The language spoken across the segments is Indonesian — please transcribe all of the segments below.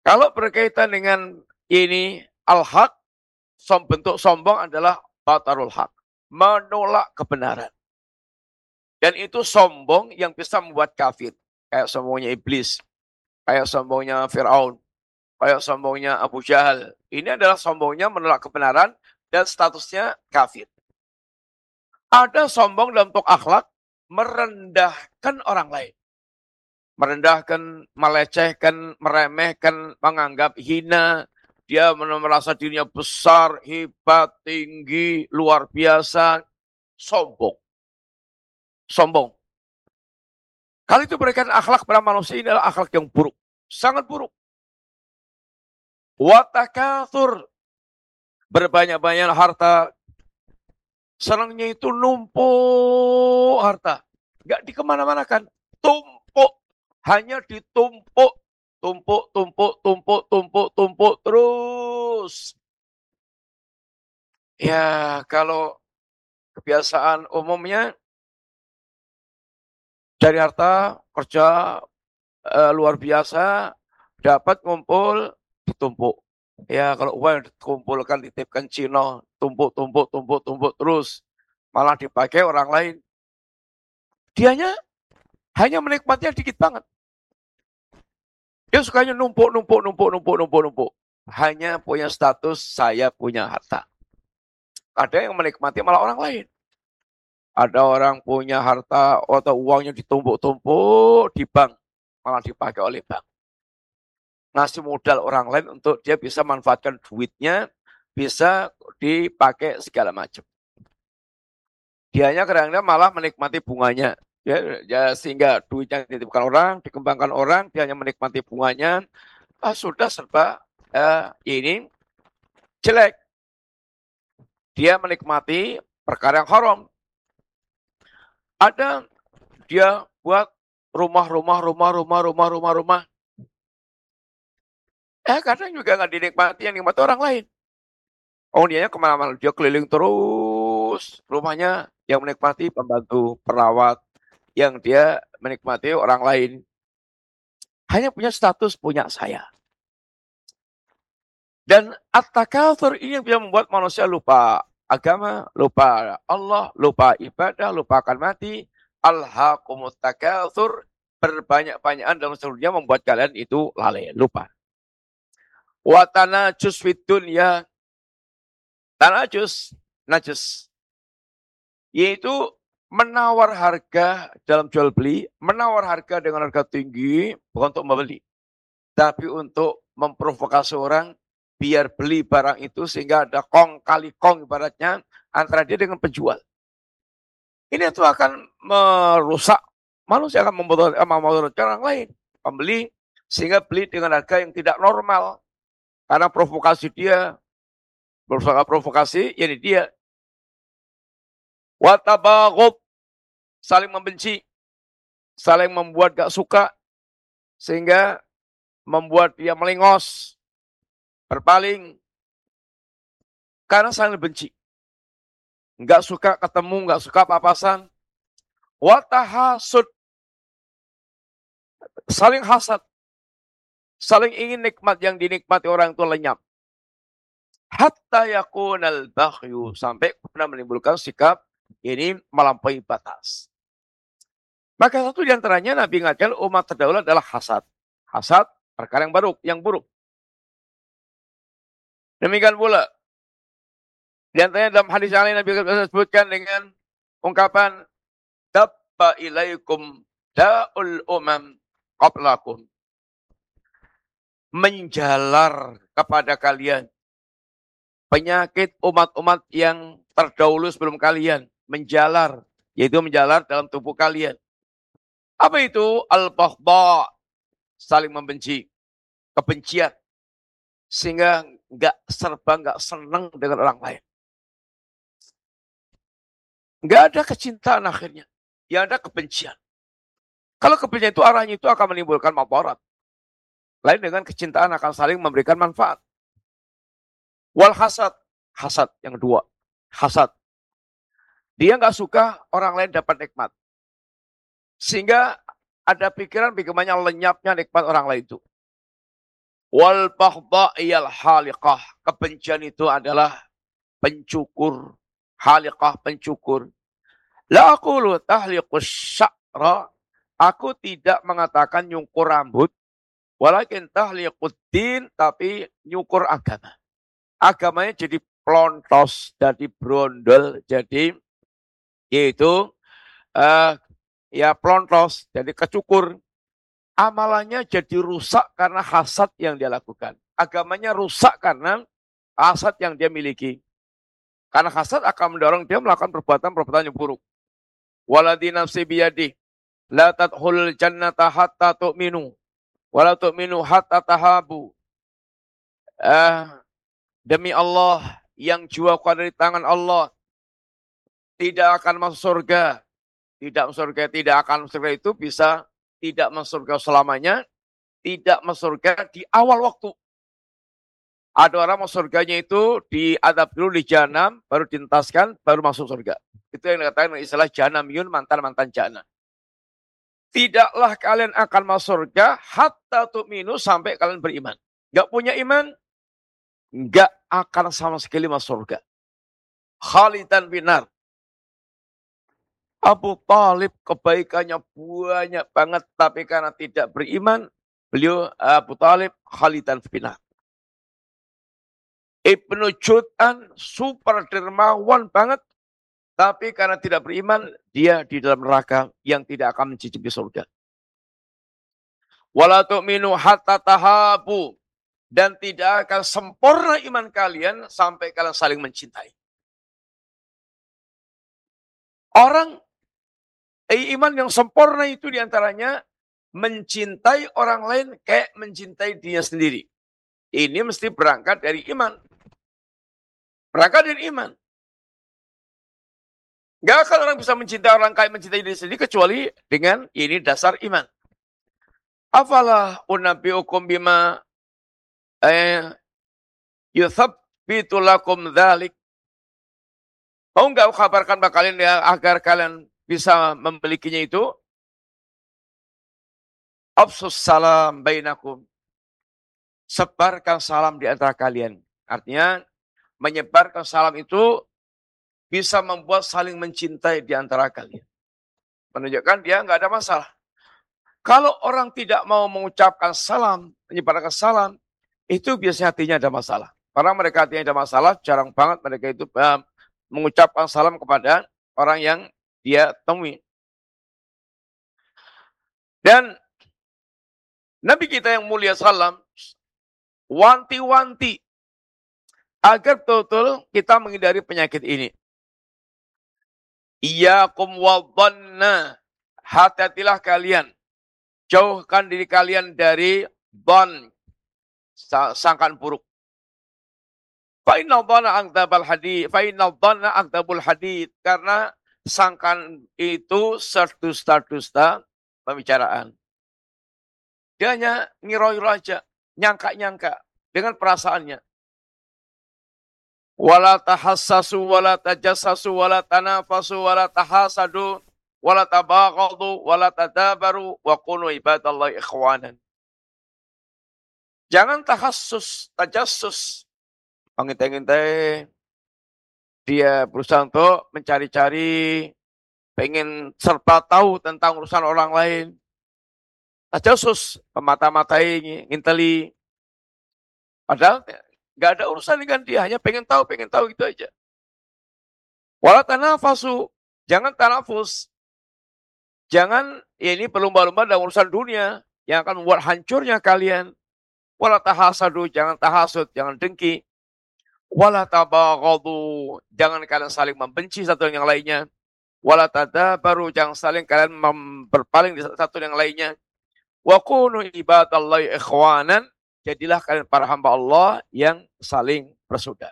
Kalau berkaitan dengan ini al-haq, bentuk sombong adalah batarul haq, menolak kebenaran. Dan itu sombong yang bisa membuat kafir. Kayak sombongnya iblis, kayak sombongnya Fir'aun, kayak sombongnya Abu Jahal. Ini adalah sombongnya menolak kebenaran dan statusnya kafir. Ada sombong dalam bentuk akhlak, merendahkan orang lain. Merendahkan, melecehkan, meremehkan, menganggap hina. Dia merasa dirinya besar, hebat, tinggi, luar biasa. Sombong. Sombong. Kalau itu berikan akhlak pada manusia, ini adalah akhlak yang buruk. Sangat buruk. Watakathur. Berbanyak-banyak harta. Senangnya itu numpuk harta. Nggak dikemana-manakan. Tumpuk. Hanya ditumpuk. Tumpuk, tumpuk, tumpuk, tumpuk, tumpuk. Terus. Ya, kalau kebiasaan umumnya cari harta, kerja luar biasa, dapat ngumpul, ditumpuk. Ya, kalau uang yang dikumpulkan, dititipkan Cina, tumpuk, tumpuk, tumpuk, tumpuk terus. Malah dipakai orang lain. Dianya hanya menikmatinya dikit banget. Dia sukanya numpuk, numpuk, numpuk, numpuk, numpuk, numpuk. Hanya punya status, saya punya harta. Ada yang menikmati malah orang lain. Ada orang punya harta atau uangnya ditumpuk-tumpuk di bank. Malah dipakai oleh bank. Ngasih modal orang lain untuk dia bisa manfaatkan duitnya, bisa dipakai segala macam. Dianya kadang-kadang malah menikmati bunganya. Ya, sehingga duitnya dititipkan orang, dikembangkan orang, dia hanya menikmati bunganya. Sudah serba ini jelek. Dia menikmati perkara yang haram. Ada dia buat rumah. Kadang juga nggak dinikmati, yang dinikmati orang lain. Oh, dia kemana-mana, dia keliling terus. Rumahnya yang menikmati pembantu, perawat, yang dia menikmati orang lain. Hanya punya status, punya saya. Dan at-takatsur ini yang bisa membuat manusia lupa agama, lupa Allah, lupa ibadah, lupa akan mati. Alhaqumut takatsur, berbanyak-banyakan dalam seluruhnya membuat kalian itu lalai, lupa. Wa tanajus fid dunya, najis, yaitu menawar harga dalam jual beli, menawar harga dengan harga tinggi, bukan untuk membeli, tapi untuk memprovokasi orang biar beli barang itu sehingga ada kong kali kong ibaratnya antara dia dengan penjual. Ini itu akan merusak manusia, akan memudaratkan orang lain, pembeli, sehingga beli dengan harga yang tidak normal karena provokasi dia, provokasi ini dia. Watabaghub, saling membenci, saling membuat gak suka, sehingga membuat dia melengos, berpaling, karena saling benci. Nggak suka ketemu, nggak suka papasan. Watahasud, saling hasad, saling ingin nikmat yang dinikmati orang itu lenyap. Hatta yakunal baghyu, sampai pernah menimbulkan sikap ini melampaui batas. Maka satu di antaranya Nabi ingatkan umat terdahulu adalah hasad. Hasad, perkara yang buruk. Demikian pula di antaranya dalam hadis yang lain Nabi sebutkan dengan ungkapan dabba ilaikum da'ul umam qablakum. Menjalar kepada kalian penyakit umat-umat yang terdahulu sebelum kalian. Menjalar, yaitu menjalar dalam tubuh kalian. Apa itu? Al-baghdha, saling membenci, kebencian. Sehingga nggak senang dengan orang lain. Nggak ada kecintaan akhirnya. Yang ada kebencian. Kalau kebencian itu arahnya itu akan menimbulkan madarat. Lain dengan kecintaan akan saling memberikan manfaat. Wal hasad. Hasad yang kedua. Hasad. Dia nggak suka orang lain dapat nikmat. Sehingga ada pikiran bagaimana lenyapnya nikmat orang lain itu. Wal baghdha iyal haliqah. Kebencian itu adalah pencukur. Haliqah, pencukur. La aqulu tahliqus sya'ra. Aku tidak mengatakan nyukur rambut. Walakin tahliqud din, tapi nyukur agama. Agamanya jadi plontos, jadi brondol, jadi yaitu ya plontos, jadi kecukur. Amalannya jadi rusak karena hasad yang dia lakukan. Agamanya rusak karena hasad yang dia miliki. Karena hasad akan mendorong dia melakukan perbuatan-perbuatan yang buruk. Waladhi nafsi biyadih, la tadkhulul jannata hatta tu'minu, wa la tu'minu hatta tahabu. Demi Allah, yang jiwaku ada di tangan Allah, tidak akan masuk surga. Tidak masuk surga, tidak akan masuk surga itu bisa tidak masuk surga selamanya, tidak masuk surga di awal waktu. Ada orang masuk surganya itu diadab dulu di jahanam, baru dientaskan, baru masuk surga. Itu yang dikatakan istilah jahanamiyun, mantan-mantan jahanam. Tidaklah kalian akan masuk surga hatta tu'minu, sampai kalian beriman. Enggak punya iman, enggak akan sama sekali masuk surga. Khalidan binar. Abu Talib kebaikannya banyak banget, tapi karena tidak beriman, beliau Abu Talib khalidan binar. Ibnu Jud'an super dermawan banget, tapi karena tidak beriman, dia di dalam neraka yang tidak akan mencicipi surga. Wala tu'minu hatta tahabu, dan tidak akan sempurna iman kalian sampai kalian saling mencintai. Orang iman yang sempurna itu diantaranya mencintai orang lain kayak mencintai dirinya sendiri. Ini mesti berangkat dari iman. Berangkat dari iman. Gak akan orang bisa mencintai orang kayak mencintai diri sendiri kecuali dengan ini dasar iman. Afalah unabbiukum bima yuthabbitu lakum dzalik. Mau enggak kabarkan bagi kalian ya, agar kalian bisa memilikinya itu? Afsus salam bainakum. Sebarkan salam di antara kalian. Artinya menyebarkan salam itu bisa membuat saling mencintai di antara kalian. Menunjukkan dia enggak ada masalah. Kalau orang tidak mau mengucapkan salam, menyebarkan salam, itu biasanya hatinya ada masalah. Karena mereka hatinya ada masalah, jarang banget mereka itu mengucapkan salam kepada orang yang dia temui. Dan Nabi kita yang mulia salam, wanti-wanti agar betul-betul kita menghindari penyakit ini. Iyyakum wadhanna, hati-hatilah kalian. Jauhkan diri kalian dari dhan, sangkaan buruk. Fa'innal dhanna akdzabul hadits, fa'innal dhanna akdzabul hadits, karena sangkaan itu sedusta-dusta pembicaraan. Dia hanya ngiroy aja, nyangka-nyangka dengan perasaannya. Wala tahassasu wala tajassasu wala tanafasu wala tahasadu wala tabaghadu wala tadabaru wa kunu ibadallahi ikhwanan. Jangan tahassus, tajassus, mengintai-intai, dia berusaha untuk mencari-cari, pengen serba tahu tentang urusan orang lain. Tajassus, memata-matai, nginteli. Padahal nggak ada urusan dengan dia, hanya pengen tahu gitu aja. Wala tanafasu, jangan tanafus. Jangan ini berlomba-lomba dalam urusan dunia yang akan membuat hancurnya kalian. Wala tahasadu, jangan tahasud, jangan dengki. Wala tabaghadu, jangan kalian saling membenci satu yang lainnya. Wala tadabaru, jangan saling kalian berpaling di satu yang lainnya. Wa kunu ibadallahi ikhwanan, jadilah kalian para hamba Allah yang saling bersaudara.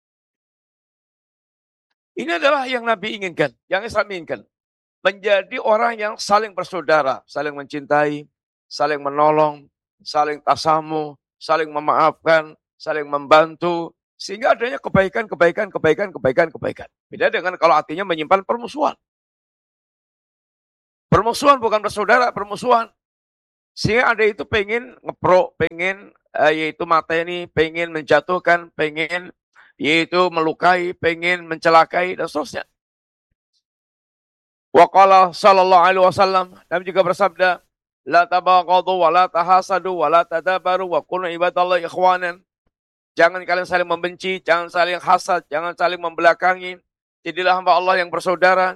Ini adalah yang Nabi inginkan, yang Islam inginkan. Menjadi orang yang saling bersaudara, saling mencintai, saling menolong, saling tasamu, saling memaafkan, saling membantu, sehingga adanya kebaikan. Beda dengan kalau hatinya menyimpan permusuhan. Permusuhan bukan bersaudara, permusuhan. Sehingga ada itu pengen ngeprok, pengen yaitu mateni, pengen menjatuhkan, pengen yaitu melukai, pengen mencelakai dan seterusnya. Wa qala sallallahu alaihi wasallam, Nabi juga bersabda, la tabaghadu wa la tahasadu wa la tadabaru wa kunu ibadallahi ikhwanan. Jangan kalian saling membenci, jangan saling hasad, jangan saling membelakangi. Jadilah hamba Allah yang bersaudara.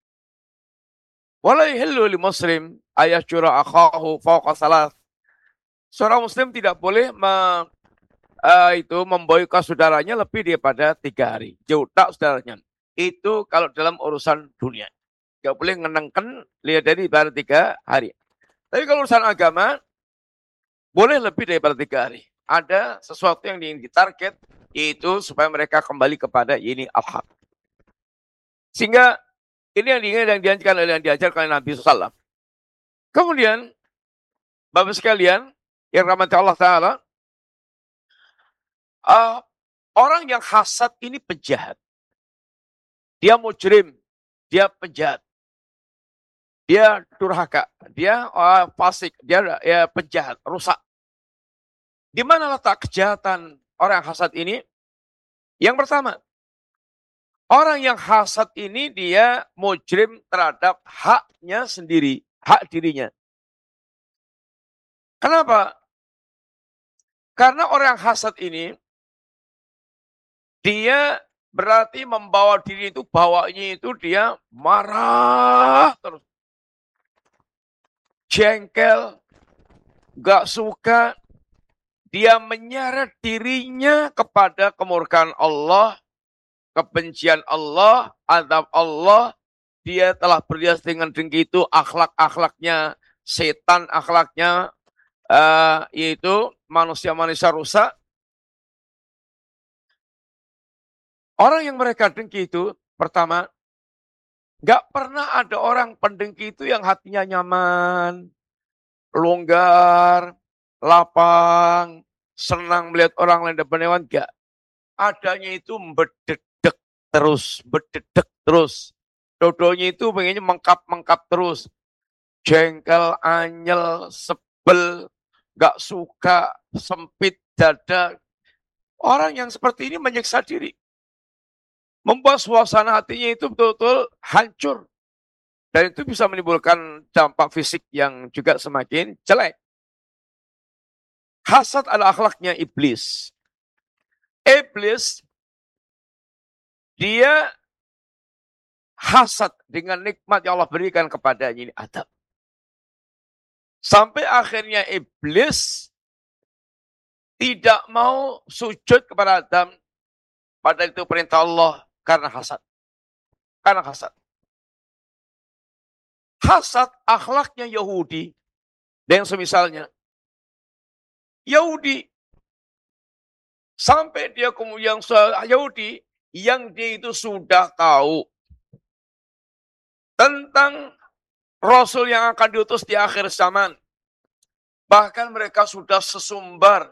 Wala yahillu li muslim ayashura akhahu fawqa salat. Seorang muslim tidak boleh memboikot saudaranya lebih daripada 3 hari. Juta saudaranya. Itu kalau dalam urusan dunia. Gak boleh ngenengken lihat dari pada 3 hari. Tapi kalau urusan agama, boleh lebih daripada 3 hari. Ada sesuatu yang ingin ditarget, yaitu supaya mereka kembali kepada ini al-haq. Sehingga ini yang diajarkan oleh Nabi SAW. Kemudian, Bapak sekalian, yang rahmati Allah Ta'ala, orang yang hasad ini penjahat. Dia mujrim, dia penjahat. Dia durhaka, dia fasik, dia penjahat, rusak. Di mana letak kejahatan orang hasad ini? Yang pertama, orang yang hasad ini dia mujrim terhadap haknya sendiri, hak dirinya. Kenapa? Karena orang hasad ini, dia berarti membawa diri itu, bawanya itu dia marah terus. Jengkel, gak suka, dia menyeret dirinya kepada kemurkaan Allah, kebencian Allah, azab Allah. Dia telah berhias dengan dengki itu, akhlak-akhlaknya, setan akhlaknya, yaitu manusia-manusia rusak. Orang yang mereka dengki itu, pertama, gak pernah ada orang pendengki itu yang hatinya nyaman, longgar, lapang, senang melihat orang lain depan hewan, gak. Adanya itu berdedek terus. Dodonya itu pengennya mengkap terus. Jengkel, anyel, sebel, gak suka, sempit dada. Orang yang seperti ini menyiksa diri. Membuat suasana hatinya itu betul-betul hancur. Dan itu bisa menimbulkan dampak fisik yang juga semakin jelek. Hasad adalah akhlaknya iblis. Iblis, dia hasad dengan nikmat yang Allah berikan kepadanya ini Adam. Sampai akhirnya iblis tidak mau sujud kepada Adam. Padahal itu perintah Allah karena hasad. Karena hasad. Hasad akhlaknya Yahudi. Dan semisalnya. Yahudi. Sampai dia kemudian Yahudi yang dia itu sudah tahu tentang Rasul yang akan diutus di akhir zaman. Bahkan mereka sudah sesumbar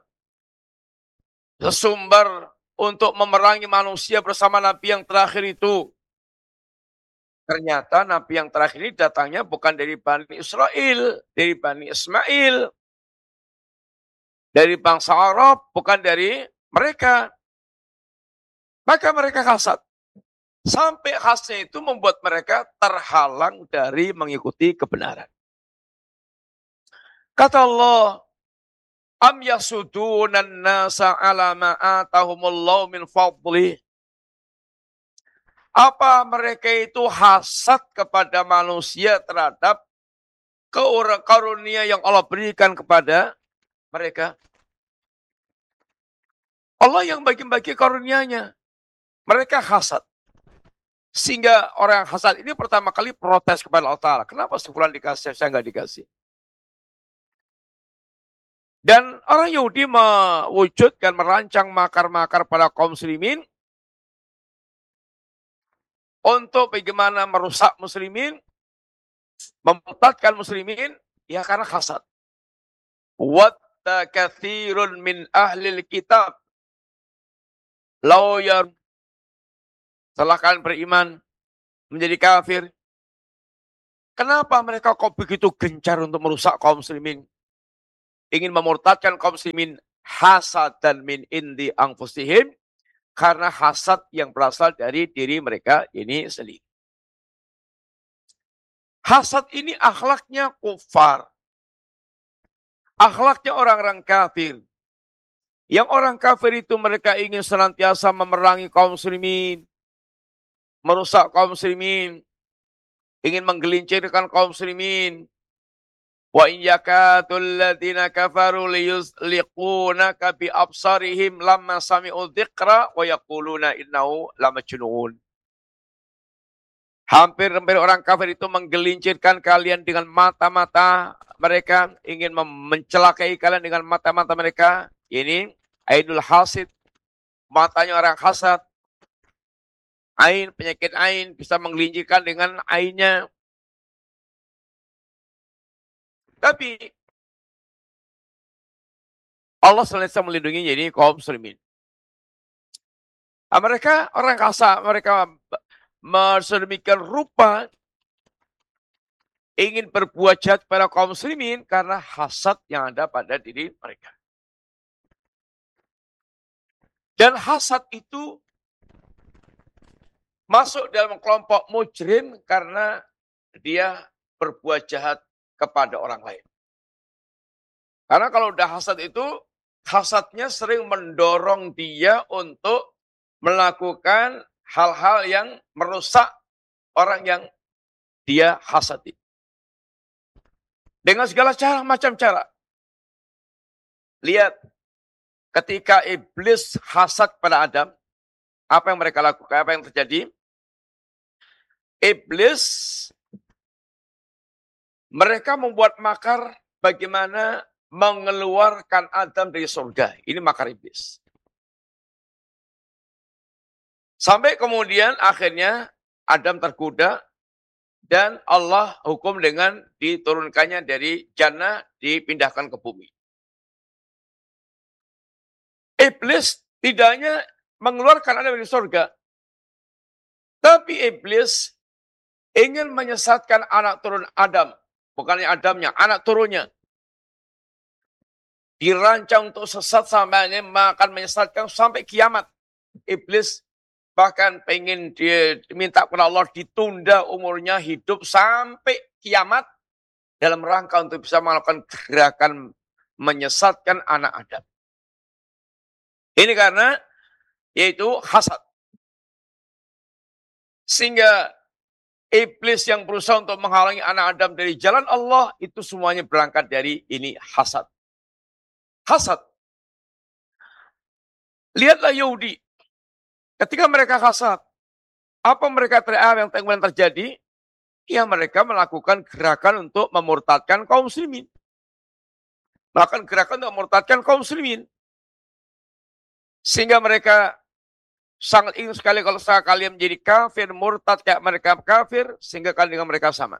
untuk memerangi manusia bersama Nabi yang terakhir itu. Ternyata Nabi yang terakhir ini datangnya bukan dari Bani Israel, dari Bani Ismail, dari bangsa Arab, bukan dari mereka. Maka mereka hasad. Sampai hasadnya itu membuat mereka terhalang dari mengikuti kebenaran. Kata Allah, am yasudunan nasa ala ma atahumullahu min fadli. Apa mereka itu hasad kepada manusia terhadap karunia yang Allah berikan kepada mereka? Allah yang bagi-bagi karunia-Nya. Mereka hasad. Sehingga orang hasad ini pertama kali protes kepada Allah Ta'ala. Kenapa sebulan dikasih, saya nggak dikasih? Dan orang Yahudi mewujudkan, merancang makar-makar pada kaum muslimin untuk bagaimana merusak muslimin, memurtadkan muslimin, ya karena hasad. Watta katsirun min ahlil kitab law setelah kalian beriman menjadi kafir. Kenapa mereka kok begitu gencar untuk merusak kaum muslimin? Ingin memurtadkan kaum muslimin hasadan min indi anfusihim, karena hasad yang berasal dari diri mereka ini sendiri. Hasad ini akhlaknya kufar. Akhlaknya orang-orang kafir. Yang orang kafir itu mereka ingin senantiasa memerangi kaum muslimin, merusak kaum muslimin, ingin menggelincirkan kaum muslimin. Wa in yakatul ladzina kafaru liyuzliqunaka bi absarihim lamma sami'u dzikra wa yaquluna innahu lamajnun. Hampir-hampir orang kafir itu menggelincirkan kalian dengan mata-mata mereka, ingin mencelakai kalian dengan mata-mata mereka. Ini ainul hasid, matanya orang hasad. Ain, penyakit ain bisa menggelincirkan dengan ainnya. Tapi Allah senantiasa melindungi jadi kaum muslimin. Mereka orang kasar, mereka sedemikian rupa ingin berbuat jahat pada kaum muslimin karena hasad yang ada pada diri mereka. Dan hasad itu masuk dalam kelompok mujrim karena dia berbuat jahat kepada orang lain. Karena kalau udah hasad itu, hasadnya sering mendorong dia untuk melakukan hal-hal yang merusak orang yang dia hasadi. Dengan segala cara, macam cara. Lihat, ketika iblis hasad pada Adam, apa yang mereka lakukan, apa yang terjadi? Iblis, mereka membuat makar bagaimana mengeluarkan Adam dari surga. Ini makar iblis. Sampai kemudian akhirnya Adam tergoda dan Allah hukum dengan diturunkannya dari jannah, dipindahkan ke bumi. Iblis tidak hanya mengeluarkan Adam dari surga, tapi iblis ingin menyesatkan anak turun Adam. Bukannya Adamnya, anak turunnya. Dirancang untuk sesat sampai akan menyesatkan sampai kiamat. Iblis bahkan pengen dia minta kepada Allah ditunda umurnya hidup sampai kiamat dalam rangka untuk bisa melakukan gerakan menyesatkan anak Adam. Ini karena yaitu hasad. Sehingga iblis yang berusaha untuk menghalangi anak Adam dari jalan Allah itu semuanya berangkat dari ini hasad. Hasad. Lihatlah Yahudi. Ketika mereka hasad, apa yang kemudian terjadi? Ya mereka melakukan gerakan untuk memurtadkan kaum muslimin. Melakukan gerakan untuk memurtadkan kaum muslimin. Sehingga mereka sangat ingin sekali kalau kalian menjadi kafir, murtad kayak mereka kafir, sehingga kalian dengan mereka sama.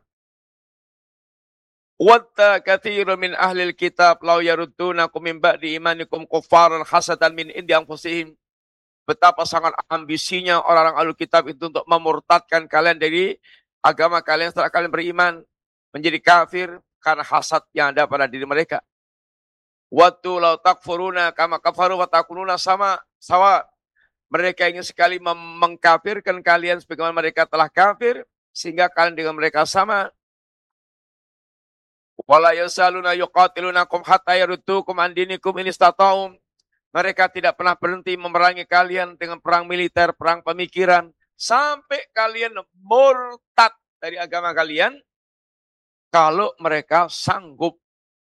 Wadda katsirun min ahlil kitab law yaruddunakum min ba'di imanikum kuffaran hasadan min indi anfusihim. Betapa sangat ambisinya orang-orang ahlul kitab itu untuk memurtadkan kalian dari agama kalian setelah kalian beriman menjadi kafir karena hasad yang ada pada diri mereka. Wattu law takfuruna kama kafaru wa takununa sawa. Mereka ingin sekali mengkafirkan kalian sebagaimana mereka telah kafir sehingga kalian dengan mereka sama. Wala yasaluna yuqatilunakum hatta yaruddukum an dinikum in istata'um. Mereka tidak pernah berhenti memerangi kalian dengan perang militer, perang pemikiran. Sampai kalian murtad dari agama kalian. Kalau mereka sanggup.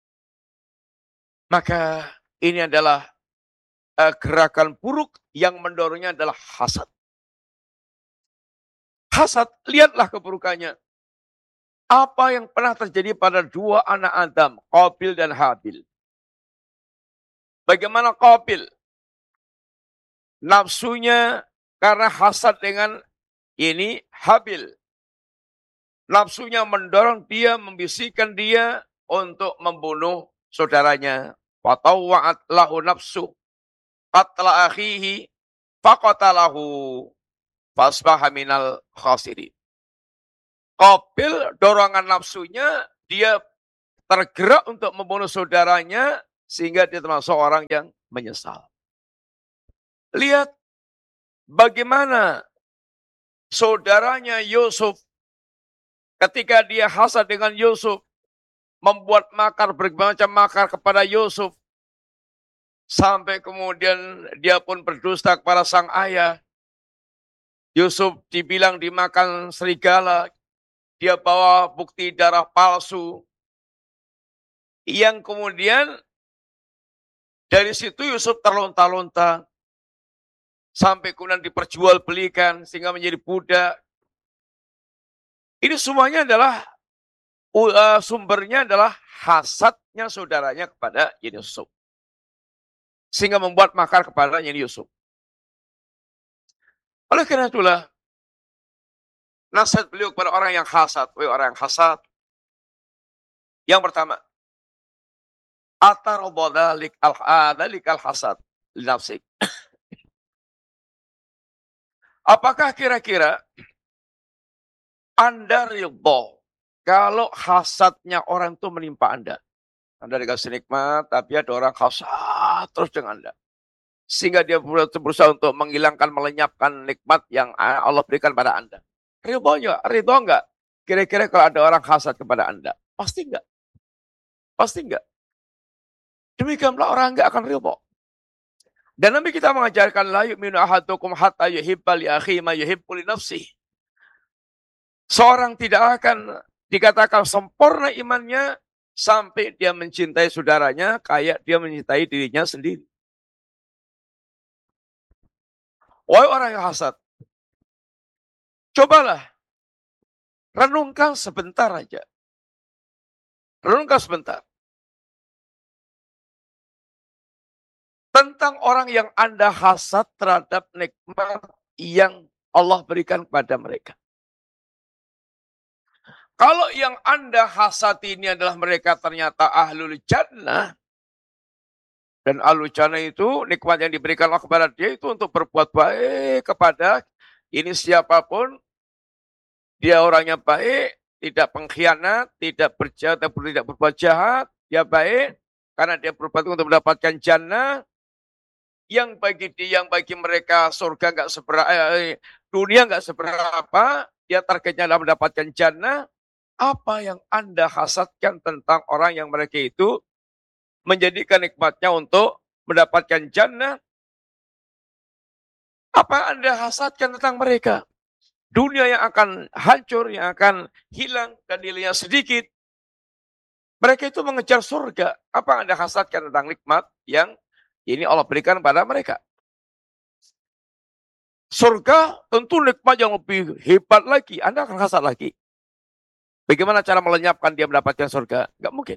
Maka ini adalah gerakan buruk yang mendorongnya adalah hasad. Hasad, lihatlah keburukannya. Apa yang pernah terjadi pada dua anak Adam, Qabil dan Habil. Bagaimana Qabil? Nafsunya karena hasad dengan ini Habil. Nafsunya mendorong dia, membisikkan dia untuk membunuh saudaranya. Watawwa'at lahu nafsu qatla akhihi faqatalahu fasbaha minal khasirin. Qabil dorongan nafsunya, dia tergerak untuk membunuh saudaranya sehingga dia termasuk orang yang menyesal. Lihat bagaimana saudaranya Yusuf ketika dia hasad dengan Yusuf, membuat makar berbagai macam makar kepada Yusuf, sampai kemudian dia pun berdusta kepada sang ayah. Yusuf dibilang dimakan serigala, dia bawa bukti darah palsu, yang kemudian dari situ Yusuf terlonta-lonta, sampai kemudian diperjualbelikan sehingga menjadi budak. Ini semuanya adalah sumbernya adalah hasadnya saudaranya kepada Yusuf, sehingga membuat makar kepada Yusuf. Oleh karena itulah, nasihat beliau kepada orang yang hasad, orang yang hasad, yang pertama, atarobodalik al-hasad linafsik. Apakah kira-kira Anda ridho kalau hasadnya orang itu menimpa Anda? Anda dikasih nikmat, tapi ada orang hasad terus dengan Anda, sehingga dia berusaha untuk menghilangkan, melenyapkan nikmat yang Allah berikan pada Anda. Ridho enggak? Kira-kira kalau ada orang hasad kepada Anda? Pasti enggak. Pasti enggak. Demikianlah orang enggak akan ridho. Dan Nabi kita mengajarkan, la yu'minu ahadukum hatta yuhibba li akhihi ma yuhibbu li nafsihi. Seorang tidak akan dikatakan sempurna imannya sampai dia mencintai saudaranya kayak dia mencintai dirinya sendiri. Wahai orang yang hasad, cobalah renungkan sebentar aja. Renungkan sebentar. Tentang orang yang Anda hasad terhadap nikmat yang Allah berikan kepada mereka. Kalau yang Anda hasad ini adalah mereka ternyata ahlul jannah, dan ahlul jannah itu nikmat yang diberikan Allah kepada dia itu untuk berbuat baik kepada ini siapapun, dia orangnya baik, tidak pengkhianat, tidak berjahat, tidak berbuat jahat, dia baik, karena dia berbuat untuk mendapatkan jannah, yang bagi mereka surga nggak seberapa, dunia nggak seberapa, dia targetnya adalah mendapatkan jannah. Apa yang Anda hasadkan tentang orang yang mereka itu menjadikan nikmatnya untuk mendapatkan jannah? Apa Anda hasadkan tentang mereka? Dunia yang akan hancur, yang akan hilang, dan nilainya sedikit. Mereka itu mengejar surga. Apa Anda hasadkan tentang nikmat yang ini Allah berikan pada mereka? Surga tentu nikmat yang lebih hebat lagi. Anda akan hasad lagi. Bagaimana cara melenyapkan dia mendapatkan surga? Enggak mungkin.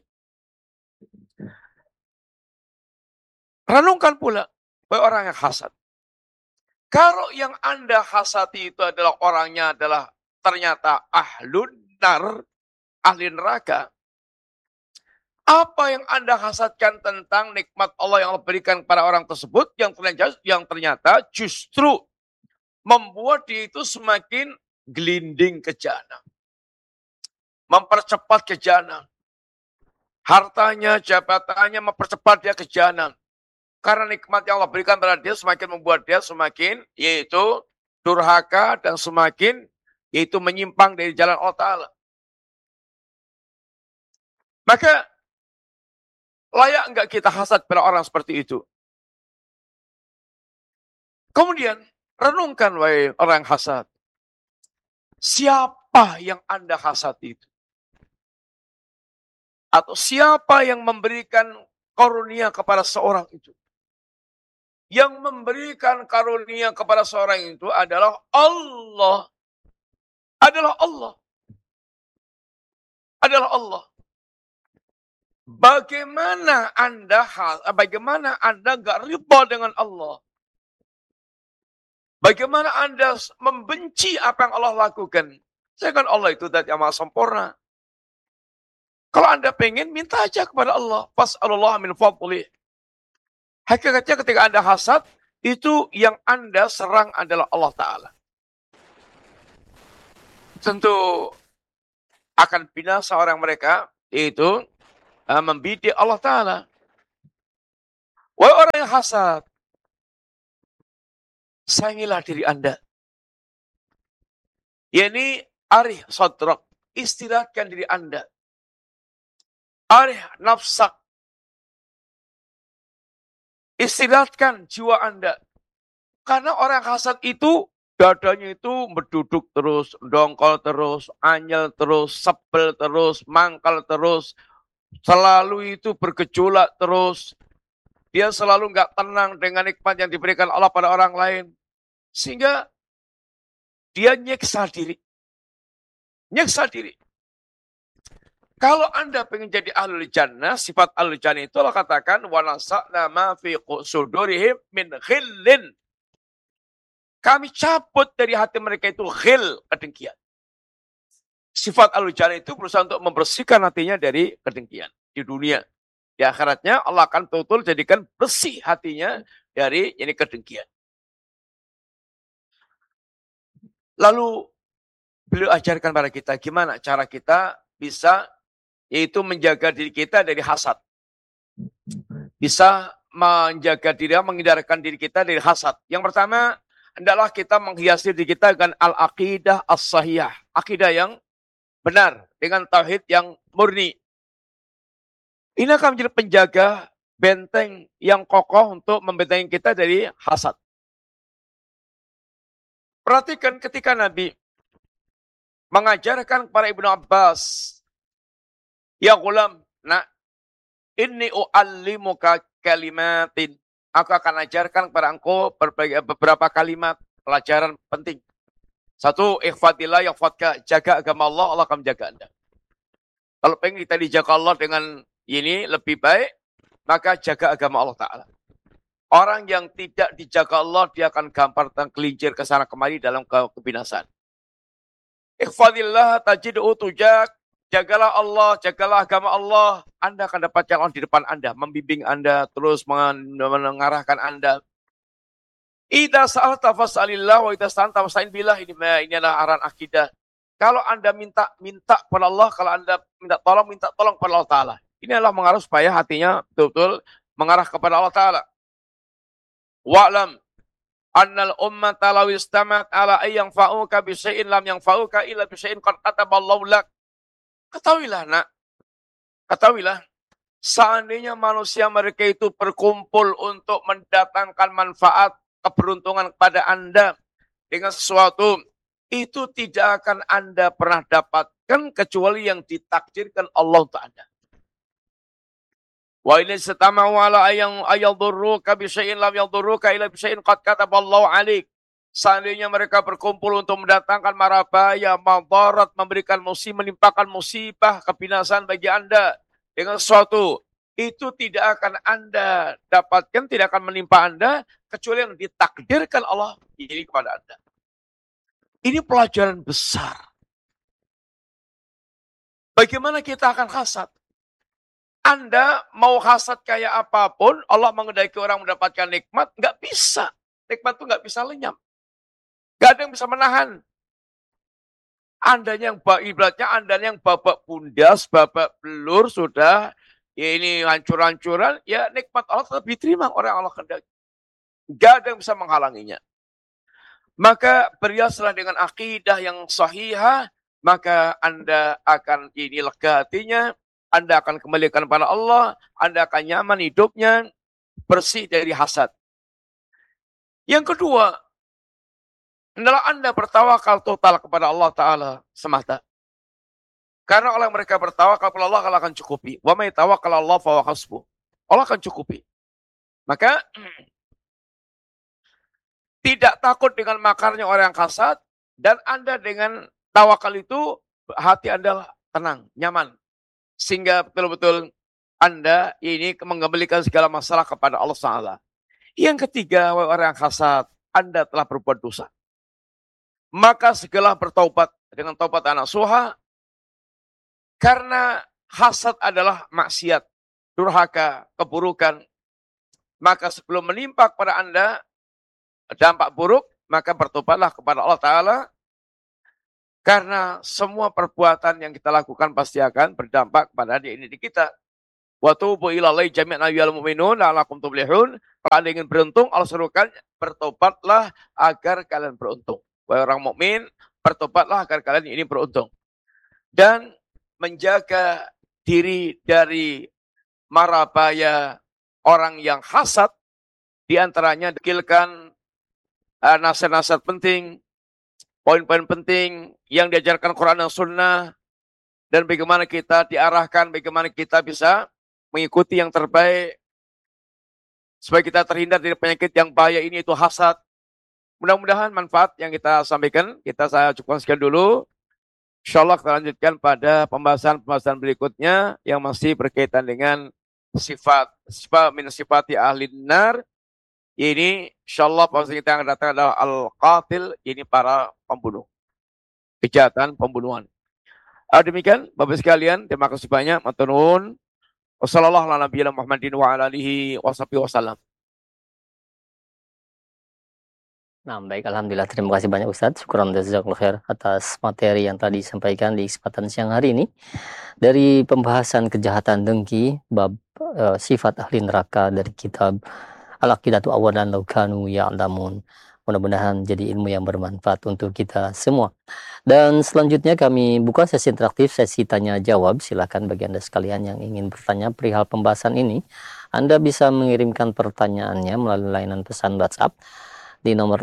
Renungkan pula, orang yang hasad. Kalau yang Anda hasati itu adalah orangnya adalah ternyata ahlun nar, ahli neraka. Apa yang Anda hasadkan tentang nikmat Allah yang Allah berikan kepada orang tersebut yang ternyata justru membuat dia itu semakin gelinding ke jahanam. Mempercepat ke jahanam. Hartanya, jabatannya mempercepat dia ke jahanam. Karena nikmat yang Allah berikan pada dia semakin membuat dia semakin yaitu durhaka dan semakin yaitu menyimpang dari jalan Allah Ta'ala. Maka layak enggak kita hasad pada orang seperti itu? Kemudian renungkan wahai orang hasad. Siapa yang Anda hasad itu? Atau siapa yang memberikan karunia kepada seorang itu? Yang memberikan karunia kepada seorang itu adalah Allah. Adalah Allah. Adalah Allah. Bagaimana Anda gak riba dengan Allah? Bagaimana Anda membenci apa yang Allah lakukan? Saya kan Allah itu zat yang maha sempurna. Kalau Anda pengen, minta aja kepada Allah. Fas'alullah min fadlih. Hakikatnya ketika Anda hasad, itu yang Anda serang adalah Allah Ta'ala. Tentu akan binasa orang mereka, yaitu membidik Allah Ta'ala. Wahai orang yang hasad, sayangilah diri Anda. Yani arih sadrak, istirahatkan diri Anda. Arih nafsak, istirahatkan jiwa Anda. Karena orang hasad itu, dadanya itu berduduk terus, dongkol terus, anyel terus, sebel terus, mangkal terus. Selalu itu bergejolak terus. Dia selalu nggak tenang dengan nikmat yang diberikan Allah pada orang lain. Sehingga dia nyiksa diri. Nyiksa diri. Kalau Anda pengen jadi ahlul jannah, sifat ahlul jannah itu Allah katakan, وَنَسَأْنَا مَا فِي صُدُورِهِمْ مِنْ غِلٍّ. Kami cabut dari hati mereka itu ghil, kedengkian. Sifat ahlul jannah itu berusaha untuk membersihkan hatinya dari kedengkian di dunia. Di akhiratnya Allah akan betul jadikan bersih hatinya dari ini kedengkian. Lalu beliau ajarkan pada kita gimana cara kita bisa yaitu menjaga diri kita dari hasad. Bisa menjaga diri, menghindarkan diri kita dari hasad. Yang pertama, hendaklah kita menghiasi diri kita dengan al-aqidah as-sahihah. Akidah yang benar, dengan tauhid yang murni. Ini akan menjadi penjaga benteng yang kokoh untuk membentengi kita dari hasad. Perhatikan ketika Nabi mengajarkan kepada Ibnu Abbas, ya gulam, nak, inni u'allimuka kalimatin. Aku akan ajarkan kepada engkau beberapa kalimat pelajaran penting. Satu, ikhfatillah yakhfatka. Jaga agama Allah, Allah akan menjaga Anda. Kalau pengen kita dijaga Allah dengan ini lebih baik, maka jaga agama Allah Ta'ala. Orang yang tidak dijaga Allah, dia akan gampang tergelincir ke sana kemari dalam kebinasaan. Ikhfadillah tajid'u tujak. Jagalah Allah, jagalah agama Allah. Anda akan dapatkan Allah di depan Anda, membimbing Anda, terus mengarahkan Anda. Idza sa'alta fas'alillah wa idza sta'anta fasta'in billah. Ini adalah arahan akidah. Kalau Anda minta pada Allah, kalau Anda minta tolong pada Allah Ta'ala. Ini adalah mengarah supaya hatinya betul-betul mengarah kepada Allah Ta'ala. Wa'lam annal ummata law istamat ala ayyang fa'uka bisyai'in lam yang fa'uka illa bisyai'in qad kataballahu lak. Ketahuilah nak, ketahuilah, seandainya manusia mereka itu berkumpul untuk mendatangkan manfaat, keberuntungan kepada Anda dengan sesuatu, itu tidak akan Anda pernah dapatkan kecuali yang ditakdirkan Allah untuk Anda. Wa in istata'u ala ayadurruka bisyai'in lam yadurruka illa bisyai'in qad kataballahu 'alaik. Seandainya mereka berkumpul untuk mendatangkan marabaya, madarat, memberikan musibah, menimpakan musibah, kebinasaan bagi Anda dengan sesuatu, itu tidak akan Anda dapatkan, tidak akan menimpa Anda, kecuali yang ditakdirkan Allah ini kepada Anda. Ini pelajaran besar. Bagaimana kita akan hasad? Anda mau hasad kayak apapun, Allah mengendaki orang mendapatkan nikmat, nggak bisa. Nikmat itu nggak bisa lenyap. Gak ada yang bisa menahan. Anda yang ibaratnya Anda yang babak bundas, babak belur sudah ya ini hancur-hancuran, ya nikmat Allah tetap diterima orang Allah kehendaki. Gak ada yang bisa menghalanginya. Maka berhiaslah dengan akidah yang sahihah, maka Anda akan ini lega hatinya, Anda akan kembalikan pada Allah, Anda akan nyaman hidupnya, bersih dari hasad. Yang kedua, hendaklah Anda bertawakal total kepada Allah Ta'ala semata. Karena orang mereka bertawakal kepada Allah, Allah akan cukupi. Wa may tawakkal Allah fa huwa hasbuh. Allah akan cukupi. Maka tidak takut dengan makarnya orang yang kasat, dan Anda dengan tawakal itu hati Anda tenang, nyaman. Sehingga betul-betul Anda ini mengembalikan segala masalah kepada Allah Ta'ala. Yang ketiga, orang yang kasat, Anda telah berbuat dosa. Maka segala bertaubat dengan taubat anak suha, karena hasad adalah maksiat, durhaka, keburukan. Maka sebelum menimpa kepada Anda dampak buruk, maka bertobatlah kepada Allah Ta'ala, karena semua perbuatan yang kita lakukan pasti akan berdampak kepada diri kita. Wa tubu ilallahi jami'an ayyuhal mu'minun la'allakum tuflihun. Kalau Anda ingin beruntung, Allah serukan, bertobatlah agar kalian beruntung. Wahai orang mukmin, bertobatlah agar kalian ini beruntung. Dan menjaga diri dari mara bahaya orang yang hasad, di antaranya dekilkan nasihat-nasihat penting, poin-poin penting yang diajarkan Quran dan Sunnah, dan bagaimana kita diarahkan, bagaimana kita bisa mengikuti yang terbaik, supaya kita terhindar dari penyakit yang bahaya ini, itu hasad. Mudah-mudahan manfaat yang kita sampaikan, saya cukupkan sekian dulu. InsyaAllah kita lanjutkan pada pembahasan berikutnya yang masih berkaitan dengan sifat min sifati ahli nar. Ini insyaAllah pembahasan kita yang akan datang adalah al-qatil, ini para pembunuh, kejahatan pembunuhan. Demikian Bapak sekalian, terima kasih banyak. Matur nuwun. Wassalamualaikum. Nah, baik, alhamdulillah, terima kasih banyak Ustadz. Syukran jazakallahu khair atas materi yang tadi disampaikan di kesempatan siang hari ini dari pembahasan kejahatan dengki bab sifat ahli neraka dari kitab Al-Aqidatu Awalan Law Kanu Ya'lamun. Mudah-mudahan jadi ilmu yang bermanfaat untuk kita semua. Dan selanjutnya kami buka sesi interaktif, sesi tanya jawab. Silakan bagi Anda sekalian yang ingin bertanya perihal pembahasan ini, Anda bisa mengirimkan pertanyaannya melalui layanan pesan WhatsApp di nomor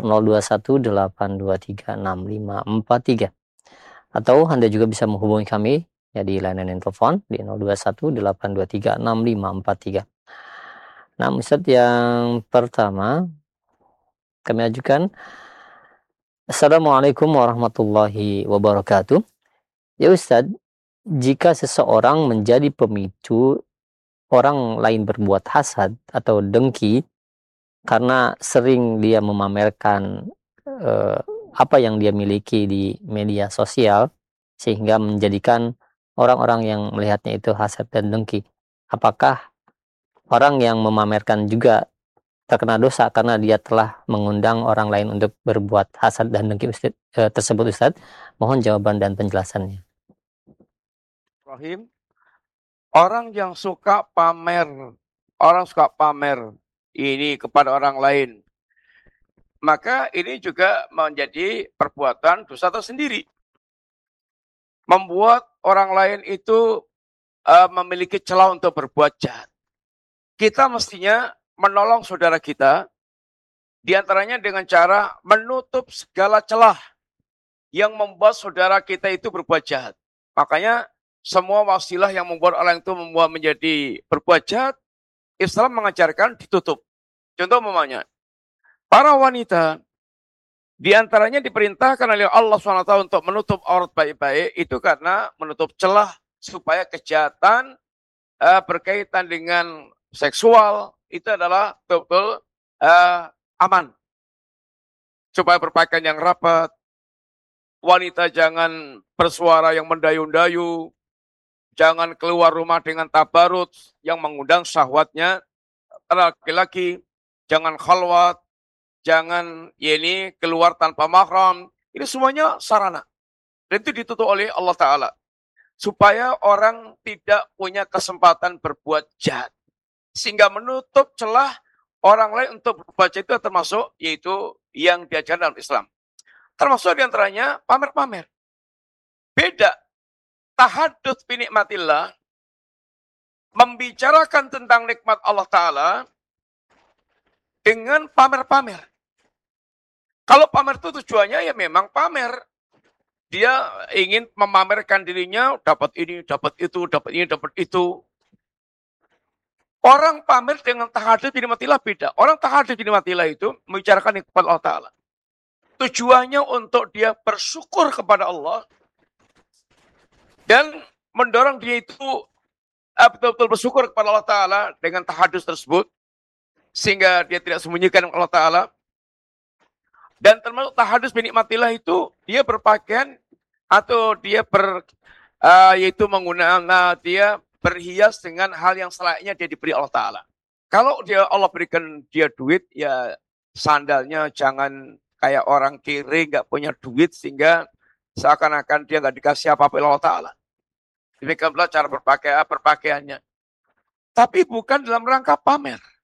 0218236543, atau Anda juga bisa menghubungi kami ya di layanan telepon di 0218236543. Nah, Ustadz, yang pertama kami ajukan, Assalamualaikum warahmatullahi wabarakatuh. Ya Ustadz, jika seseorang menjadi pemicu orang lain berbuat hasad atau dengki karena sering dia memamerkan apa yang dia miliki di media sosial, sehingga menjadikan orang-orang yang melihatnya itu hasad dan dengki, apakah orang yang memamerkan juga terkena dosa karena dia telah mengundang orang lain untuk berbuat hasad dan dengki tersebut Ustadz? Mohon jawaban dan penjelasannya. Rahim. Orang yang suka pamer, ini kepada orang lain, maka ini juga menjadi perbuatan dosa tersendiri. Membuat orang lain itu memiliki celah untuk berbuat jahat. Kita mestinya menolong saudara kita, diantaranya dengan cara menutup segala celah yang membuat saudara kita itu berbuat jahat. Makanya semua wasilah yang membuat orang itu membuat menjadi berbuat jahat, Islam mengajarkan ditutup. Contoh umpamanya, para wanita diantaranya diperintahkan oleh Allah SWT untuk menutup aurat baik-baik, itu karena menutup celah supaya kejahatan berkaitan dengan seksual itu adalah betul-betul aman. Supaya berpakaian yang rapat, wanita jangan bersuara yang mendayu-dayu, jangan keluar rumah dengan tabarut yang mengundang syahwatnya laki-laki, jangan khalwat, jangan keluar tanpa mahram. Ini semuanya sarana. Dan itu ditutup oleh Allah Ta'ala. Supaya orang tidak punya kesempatan berbuat jahat. Sehingga menutup celah orang lain untuk berbuat jahat, itu termasuk yaitu yang diajarkan dalam Islam. Termasuk diantaranya pamer-pamer. Beda. Tahadduts bi nikmatillah, membicarakan tentang nikmat Allah Ta'ala dengan pamer-pamer. Kalau pamer itu tujuannya ya memang pamer. Dia ingin memamerkan dirinya, dapat ini, dapat itu, dapat ini, dapat itu. Orang pamer dengan tahadduts bi nikmatillah beda. Orang tahadduts bi nikmatillah itu membicarakan nikmat Allah Ta'ala. Tujuannya untuk dia bersyukur kepada Allah dan mendorong dia itu betul-betul bersyukur kepada Allah Ta'ala dengan tahadduts tersebut, sehingga dia tidak sembunyikan Allah Ta'ala. Dan termasuk tahadduts bi nikmatillah itu dia berpakaian atau dia yaitu menggunakan dia berhias dengan hal yang selayaknya dia diberi Allah Ta'ala. Kalau Allah berikan dia duit, ya sandalnya jangan kayak orang kiri nggak punya duit sehingga seakan-akan dia nggak dikasih apa-apa oleh Allah Ta'ala. Demikian pula cara berpakaiannya. Tapi bukan dalam rangka pamer.